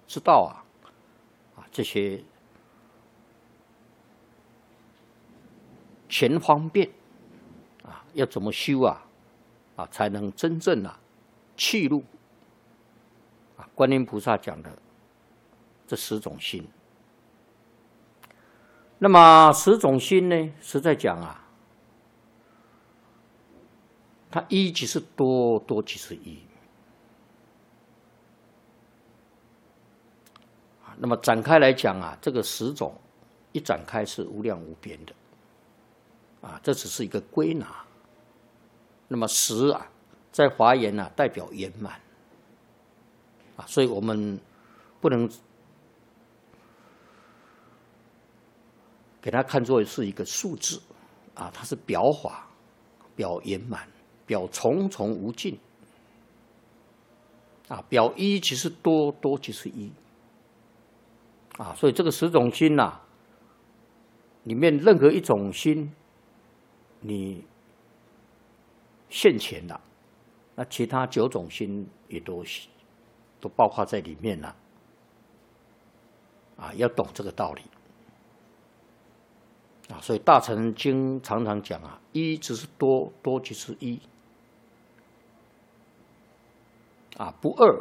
知道这些前方便要怎么修才能真正契入观音菩萨讲的这10种心。那么10种心呢，实在讲它一即是多，多即是一。那么展开来讲这个10种一展开是无量无边的这只是一个归纳。那么10在华严代表圆满所以我们不能给它看作是一个数字它是表法、表圆满、表重重无尽表一即是多，多即是一所以这个10种心里面任何一种心你现前了，那其他9种心也都包括在里面了要懂这个道理所以大乘经常常讲一即是多，多即是一不二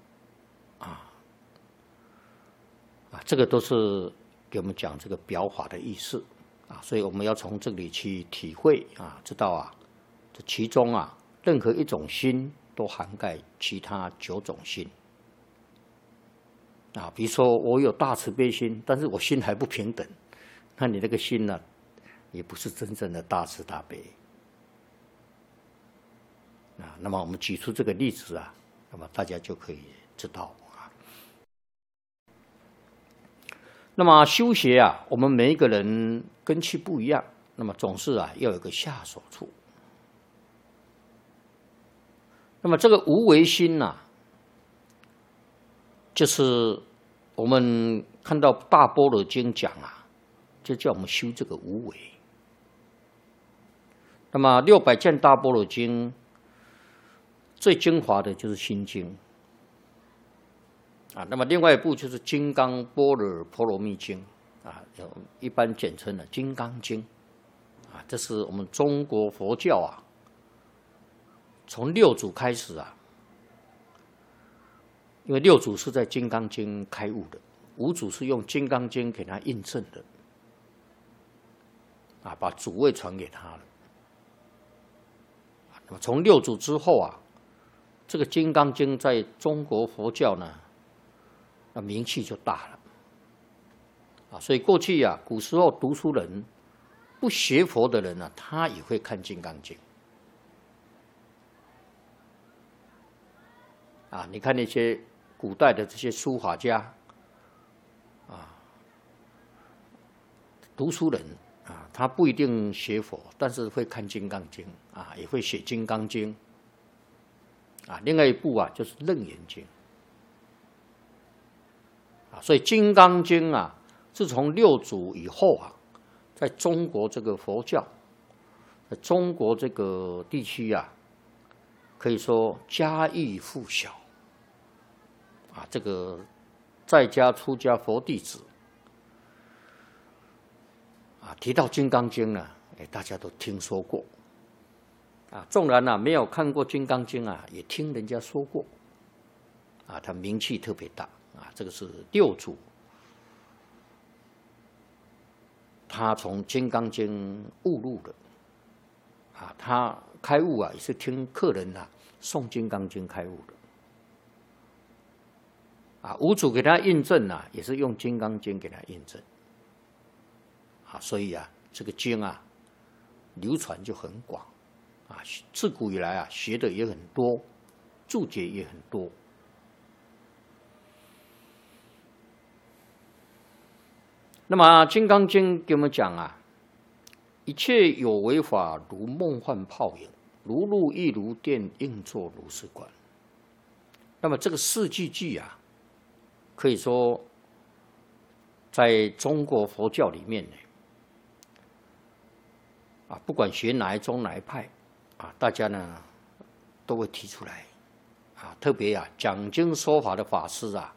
这个都是给我们讲这个表法的意思所以我们要从这里去体会知道这其中任何一种心都涵盖其他9种心比如说我有大慈悲心，但是我心还不平等，那你那个心也不是真正的大慈大悲那么我们举出这个例子那么大家就可以知道那么修学我们每一个人根器不一样，那么总是要有个下手处。那么这个无为心就是我们看到大般若经讲就叫我们修这个无为。那么600卷大般若经最精华的就是心经那么另外一部就是金刚般若波罗蜜经一般简称的金刚经这是我们中国佛教从6祖开始因为6祖是在金刚经开悟的，5祖是用金刚经给他印证的把主位传给他了那么从6祖之后这个金刚经在中国佛教那名气就大了所以过去古时候读书人不学佛的人他也会看金刚经你看那些古代的这些书法家读书人他不一定学佛，但是会看金刚经也会写金刚经另外一部就是楞严经所以金刚经自从6祖以后在中国这个佛教，在中国这个地区可以说家喻户晓这个在家出家佛弟子提到金刚经大家都听说过纵然没有看过金刚经也听人家说过它名气特别大这个是6祖他从金刚经悟入的他开悟也是听客人诵金刚经开悟的5祖给他印证也是用金刚经给他印证所以这个经流传就很广自古以来学的也很多，注解也很多那么《金刚经》给我们讲一切有为法如梦幻泡影，如露亦如电，应作如是观。那么这个4句句可以说在中国佛教里面不管学哪一宗哪一派大家都会提出来特别讲经说法的法师